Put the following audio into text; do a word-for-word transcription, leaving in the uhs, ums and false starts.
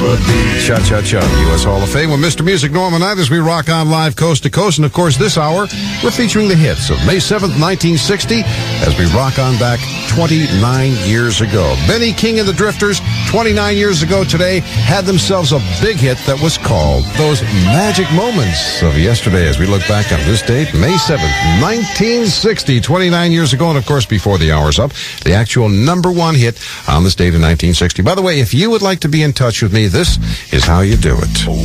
Cha-cha-cha, U S Hall of Fame with Mister Music Norman Knight as we rock on live coast to coast. And, of course, this hour, we're featuring the hits of May seventh, nineteen sixty, as we rock on back twenty-nine years ago. Benny King and the Drifters, twenty-nine years ago today, had themselves a big hit that was called Those Magic Moments of Yesterday, as we look back on this date, May seventh, nineteen sixty, twenty-nine years ago. And, of course, before the hour's up, the actual number one hit on this date in nineteen sixty. By the way, if you would like to be in touch with me, this is how you do it.